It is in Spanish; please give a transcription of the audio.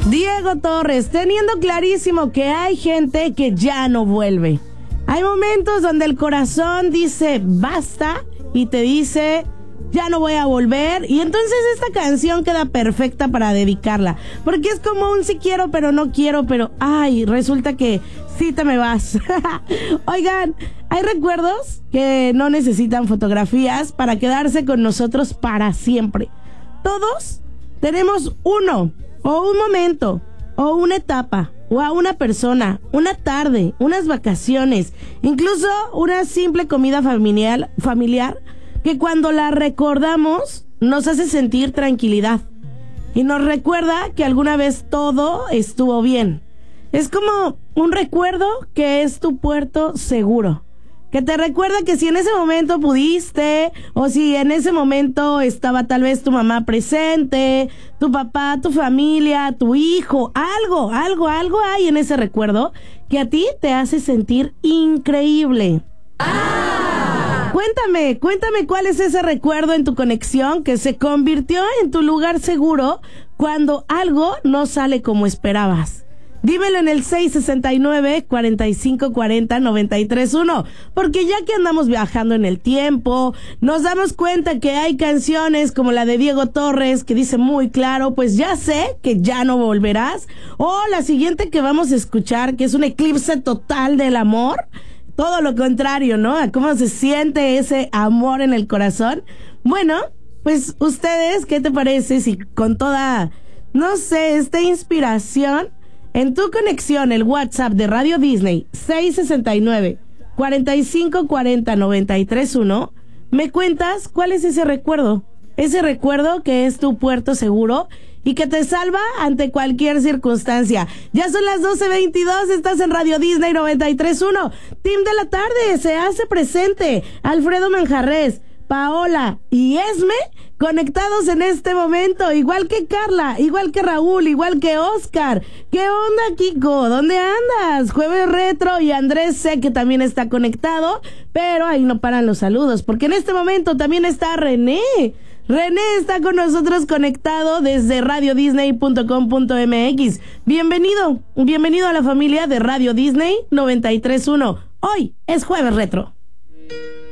Diego Torres, teniendo clarísimo que hay gente que ya no vuelve. Hay momentos donde el corazón dice basta y te dice ya no voy a volver. Y entonces esta canción queda perfecta para dedicarla. Porque es como un sí quiero pero no quiero, pero ay, resulta que sí te me vas. Oigan, hay recuerdos que no necesitan fotografías para quedarse con nosotros para siempre. Todos tenemos uno, o un momento, o una etapa, o a una persona, una tarde, unas vacaciones, incluso una simple comida familiar que cuando la recordamos nos hace sentir tranquilidad y nos recuerda que alguna vez todo estuvo bien. Es como un recuerdo que es tu puerto seguro, que te recuerda que si en ese momento pudiste, o si en ese momento estaba tal vez tu mamá presente, tu papá, tu familia, tu hijo, algo hay en ese recuerdo que a ti te hace sentir increíble. Cuéntame cuál es ese recuerdo en tu conexión que se convirtió en tu lugar seguro cuando algo no sale como esperabas. Dímelo en el 669-4540-931, porque ya que andamos viajando en el tiempo, nos damos cuenta que hay canciones como la de Diego Torres que dice muy claro, pues ya sé que ya no volverás, o la siguiente que vamos a escuchar, que es un eclipse total del amor, todo lo contrario, ¿no? A cómo se siente ese amor en el corazón. Bueno, pues ustedes, ¿qué te parece si con toda, no sé, esta inspiración, en tu conexión, el WhatsApp de Radio Disney, 669-4540-931, me cuentas cuál es ese recuerdo que es tu puerto seguro y que te salva ante cualquier circunstancia. Ya son las 12:22, estás en Radio Disney 93.1. Team de la tarde se hace presente. Alfredo Manjarres, Paola y Esme conectados en este momento, igual que Carla, igual que Raúl, igual que Oscar. ¿Qué onda, Kiko? ¿Dónde andas? Jueves Retro y Andrés sé que también está conectado, pero ahí no paran los saludos, porque en este momento también está René. René está con nosotros conectado desde radiodisney.com.mx. Bienvenido a la familia de Radio Disney 93.1. Hoy es Jueves Retro.